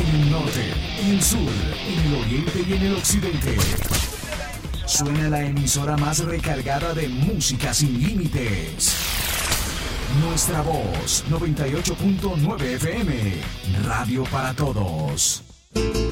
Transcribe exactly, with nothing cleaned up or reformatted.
en el norte, en el sur, en el oriente y en el occidente. Suena la emisora más recargada de música sin límites. Nuestra voz, noventa y ocho punto nueve F M, Radio para Todos.